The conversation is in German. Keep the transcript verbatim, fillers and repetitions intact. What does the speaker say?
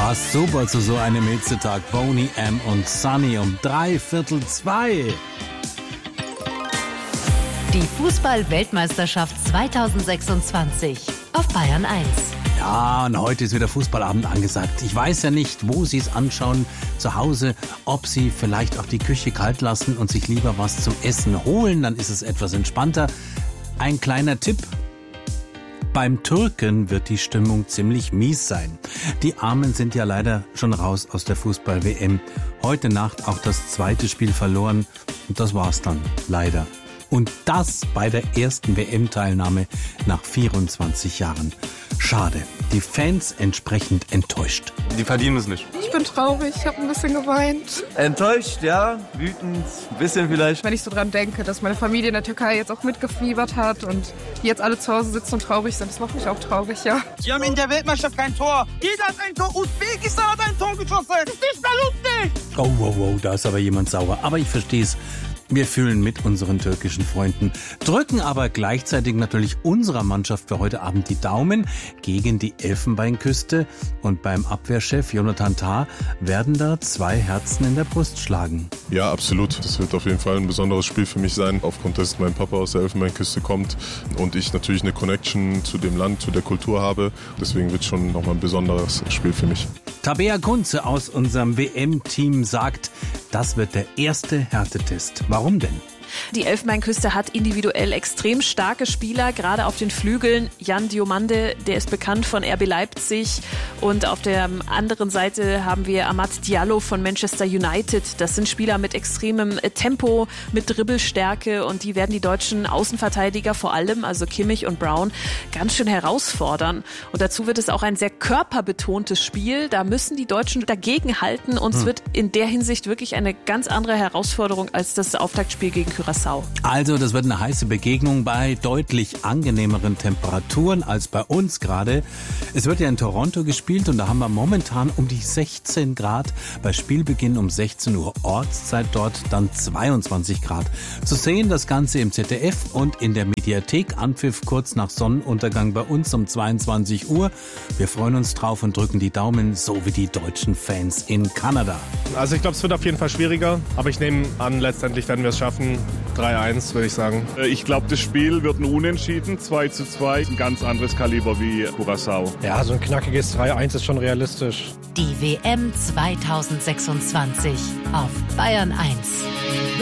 Passt super zu so einem Hitzetag. Boney M. und Sunny um drei Viertel zwei. Die Fußball-Weltmeisterschaft zweitausendsechsundzwanzig auf Bayern eins. Ja, und heute ist wieder Fußballabend angesagt. Ich weiß ja nicht, wo Sie es anschauen, zu Hause, ob Sie vielleicht auch die Küche kalt lassen und sich lieber was zum Essen holen, dann ist es etwas entspannter. Ein kleiner Tipp: Beim Türken wird die Stimmung ziemlich mies sein. Die Armen sind ja leider schon raus aus der Fußball-W M. Heute Nacht auch das zweite Spiel verloren und das war's dann, leider. Und das bei der ersten W M-Teilnahme nach vierundzwanzig Jahren. Schade. Die Fans entsprechend enttäuscht. Die verdienen es nicht. Ich bin traurig, ich habe ein bisschen geweint. Enttäuscht, ja, wütend, ein bisschen vielleicht. Wenn ich so dran denke, dass meine Familie in der Türkei jetzt auch mitgefiebert hat und die jetzt alle zu Hause sitzen und traurig sind, das macht mich auch traurig, ja. Sie haben in der Weltmeisterschaft kein Tor. Jeder hat ein Tor. Usbekistan hat ein Tor geschossen. Das ist nicht mehr lustig. Oh, wow, wow, da ist aber jemand sauer. Aber ich verstehe es. Wir fühlen mit unseren türkischen Freunden, drücken aber gleichzeitig natürlich unserer Mannschaft für heute Abend die Daumen gegen die Elfenbeinküste. Und beim Abwehrchef Jonathan Tah werden da zwei Herzen in der Brust schlagen. Ja, absolut. Das wird auf jeden Fall ein besonderes Spiel für mich sein, aufgrund dessen mein Papa aus der Elfenbeinküste kommt und ich natürlich eine Connection zu dem Land, zu der Kultur habe. Deswegen wird es schon nochmal ein besonderes Spiel für mich. Tabea Kunze aus unserem W M-Team sagt, das wird der erste Härtetest. Warum denn? Die Elfenbeinküste hat individuell extrem starke Spieler, gerade auf den Flügeln. Jan Diomande, der ist bekannt von R B Leipzig. Und auf der anderen Seite haben wir Amad Diallo von Manchester United. Das sind Spieler mit extremem Tempo, mit Dribbelstärke. Und die werden die deutschen Außenverteidiger vor allem, also Kimmich und Brown, ganz schön herausfordern. Und dazu wird es auch ein sehr körperbetontes Spiel. Da müssen die Deutschen dagegen halten. Und es hm. wird in der Hinsicht wirklich eine ganz andere Herausforderung als das Auftaktspiel gegen Curaçao. Also, das wird eine heiße Begegnung bei deutlich angenehmeren Temperaturen als bei uns gerade. Es wird ja in Toronto gespielt und da haben wir momentan um die sechzehn Grad. Bei Spielbeginn um sechzehn Uhr Ortszeit dort dann zweiundzwanzig Grad. Zu sehen das Ganze im Z D F und in der Mediathek. Anpfiff kurz nach Sonnenuntergang bei uns um zweiundzwanzig Uhr. Wir freuen uns drauf und drücken die Daumen, so wie die deutschen Fans in Kanada. Also ich glaube, es wird auf jeden Fall schwieriger, aber ich nehme an, letztendlich werden wir es schaffen. drei eins, würde ich sagen. Ich glaube, das Spiel wird ein Unentschieden, zwei zu zwei. Ein ganz anderes Kaliber wie Curaçao. Ja, so ein knackiges drei eins ist schon realistisch. Die W M zweitausendsechsundzwanzig auf Bayern eins.